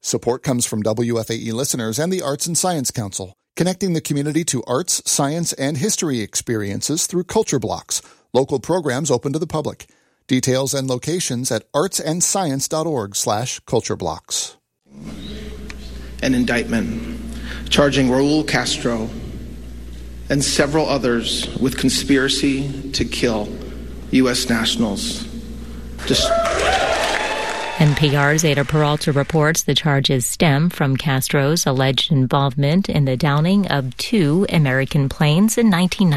Support comes from WFAE listeners and the Arts and Science Council, connecting the community to arts, science, and history experiences through Culture Blocks, local programs open to the public. Details and locations at artsandscience.org/cultureblocks. An indictment charging Raul Castro and several others with conspiracy to kill U.S. nationals. NPR's Ada Peralta reports the charges stem from Castro's alleged involvement in the downing of 2 American planes in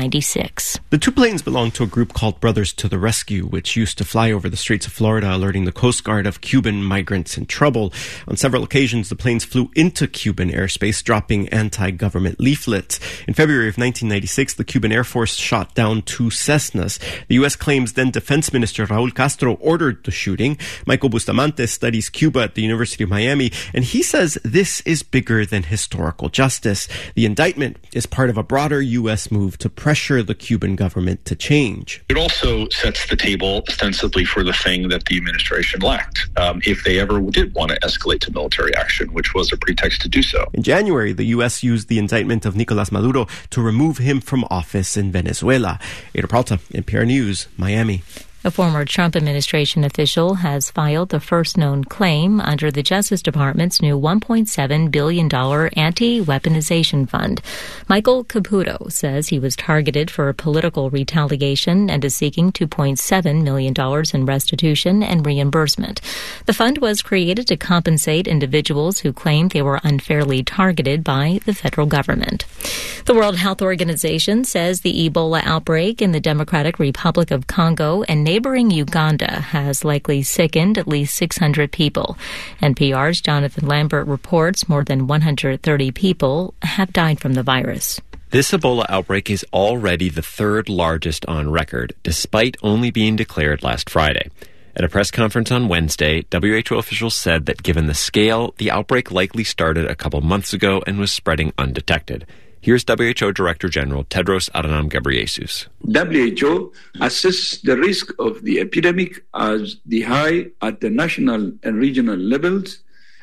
1996. The 2 planes belonged to a group called Brothers to the Rescue, which used to fly over the streets of Florida, alerting the Coast Guard of Cuban migrants in trouble. On several occasions, the planes flew into Cuban airspace, dropping anti-government leaflets. In February of 1996, the Cuban Air Force shot down 2 Cessnas. The U.S. claims then Defense Minister Raul Castro ordered the shooting. Michael Bustamante studies Cuba at the University of Miami, and he says this is bigger than historical justice. The indictment is part of a broader U.S. move to pressure the Cuban government to change. It also sets the table ostensibly for the thing that the administration lacked, if they ever did want to escalate to military action, which was a pretext to do so. In January, the U.S. used the indictment of Nicolas Maduro to remove him from office in Venezuela. Ada Peralta, NPR News, Miami. A former Trump administration official has filed the first known claim under the Justice Department's new $1.7 billion anti-weaponization fund. Michael Caputo says he was targeted for political retaliation and is seeking $2.7 million in restitution and reimbursement. The fund was created to compensate individuals who claim they were unfairly targeted by the federal government. The World Health Organization says the Ebola outbreak in the Democratic Republic of Congo and neighboring Uganda has likely sickened at least 600 people. NPR's Jonathan Lambert reports more than 130 people have died from the virus. This Ebola outbreak is already the 3rd largest on record, despite only being declared last Friday. At a press conference on Wednesday, WHO officials said that given the scale, the outbreak likely started a couple months ago and was spreading undetected. Here's WHO Director General Tedros Adhanom Ghebreyesus. WHO assesses the risk of the epidemic as the high at the national and regional levels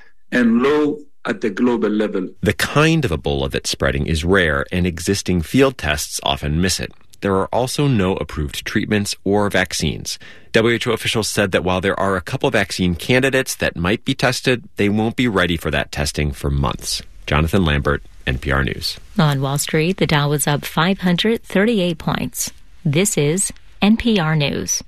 and low at the global level. The kind of Ebola that's spreading is rare, and existing field tests often miss it. There are also no approved treatments or vaccines. WHO officials said that while there are a couple vaccine candidates that might be tested, they won't be ready for that testing for months. Jonathan Lambert, NPR News. On Wall Street, the Dow was up 538 points. This is NPR News.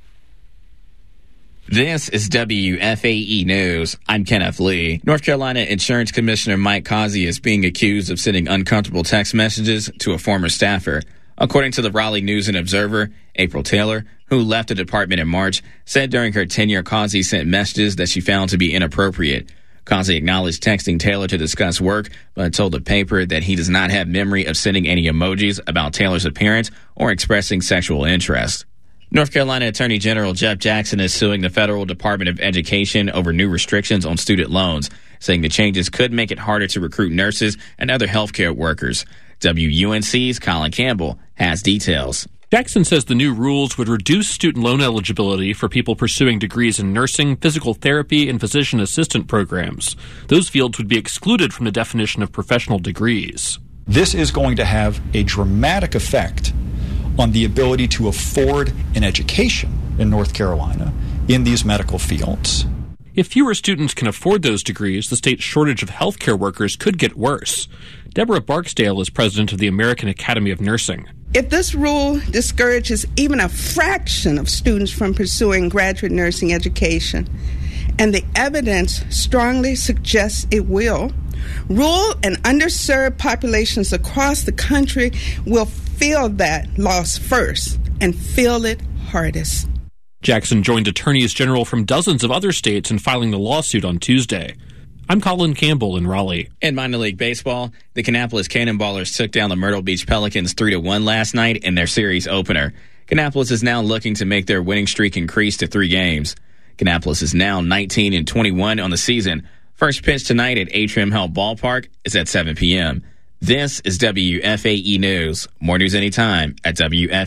This is WFAE News. I'm Kenneth Lee. North Carolina Insurance Commissioner Mike Causey is being accused of sending uncomfortable text messages to a former staffer. According to the Raleigh News and Observer, April Taylor, who left the department in March, said during her tenure Causey sent messages that she found to be inappropriate. Causey acknowledged texting Taylor to discuss work, but told the paper that he does not have memory of sending any emojis about Taylor's appearance or expressing sexual interest. North Carolina Attorney General Jeff Jackson is suing the Federal Department of Education over new restrictions on student loans, saying the changes could make it harder to recruit nurses and other healthcare workers. WUNC's Colin Campbell has details. Jackson says the new rules would reduce student loan eligibility for people pursuing degrees in nursing, physical therapy, and physician assistant programs. Those fields would be excluded from the definition of professional degrees. This is going to have a dramatic effect on the ability to afford an education in North Carolina in these medical fields. If fewer students can afford those degrees, the state's shortage of healthcare workers could get worse. Deborah Barksdale is president of the American Academy of Nursing. If this rule discourages even a fraction of students from pursuing graduate nursing education, and the evidence strongly suggests it will, rural and underserved populations across the country will feel that loss first and feel it hardest. Jackson joined attorneys general from dozens of other states in filing the lawsuit on Tuesday. I'm Colin Campbell in Raleigh. In minor league baseball, the Kannapolis Cannonballers took down the Myrtle Beach Pelicans 3-1 last night in their series opener. Kannapolis is now looking to make their winning streak increase to 3 games. Kannapolis is now 19-21 on the season. First pitch tonight at Atrium Health Ballpark is at 7 p.m. This is WFAE News. More news anytime at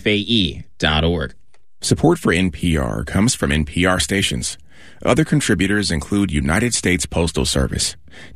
WFAE.org. Support for NPR comes from NPR stations. Other contributors include United States Postal Service,